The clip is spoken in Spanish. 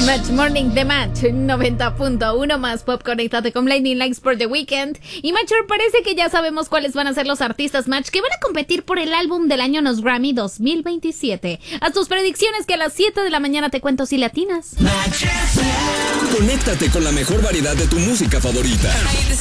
Match Morning de Match 90.1 más pop. Conéctate con Blinding Lights por The Weeknd. Y Matcher, parece que ya sabemos cuáles van a ser los artistas Match que van a competir por el álbum del año en los Grammy 2027. Haz tus predicciones que a las 7 de la mañana te cuento si latinas. Conéctate con la mejor variedad de tu música favorita.